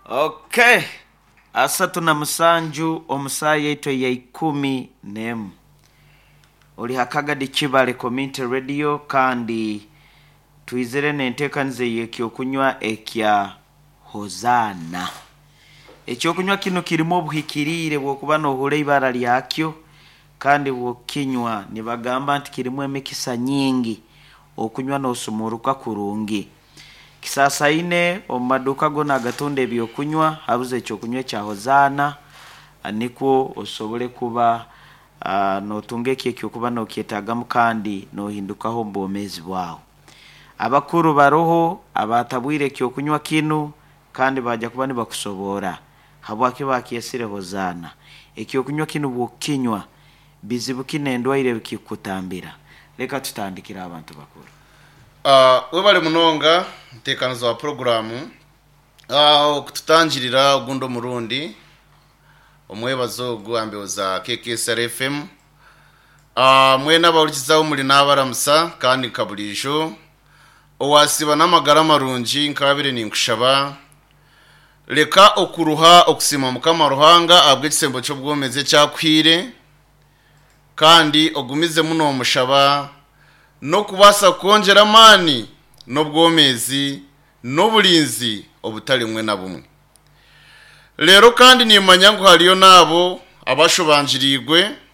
Okay. Asatu na musanju omusayi yeto ya 10 oli hakagadi Kibale Community Radio kandi tuizere nentekanize yekyokunywa ekya Hozana. Ekyokunywa kino kirimo obuhikirire bwokuba nohule ibara lyakyo kandi bwokinywa nibagamba nti kirimo emikisa nyingi okunywa nosumuruka kurungi. Kisasa ine omaduka gona agatonde ebyokunywa habuze ekyokunywa kya Hozana aniko osobole kuba notungeke ekyokuba nokyetagamu kandi nohindukaho mbomezi bwawo. Abakuru baroho abatabwire ekyokunywa kino kandi bajja kuba nibakusobora habwake bakiyesire Hozana. Ekyokunywa kino bwokinywa bizibu kinendwaire bikikutambira. Leka tutandikira abantu bakuru. Webale munonga ntekanizo wa programu okututangirira gundo murundi omwebazo guambe za KKSR FM mwena bawulikizaho muri nabaramusa kandi kabulijo owasiba namagara marungi nkabire ninkushaba leka okuruha okusima mukama ruhanga abwe kisembo cyo bwomeze cyakwire kandi ogumize muno mushaba no kubasa kongera mani no bwomezi no bulinzi obutali mwe na bumwe. Lero kandi nimanya ngo haliyo nabo abashobanjirigwe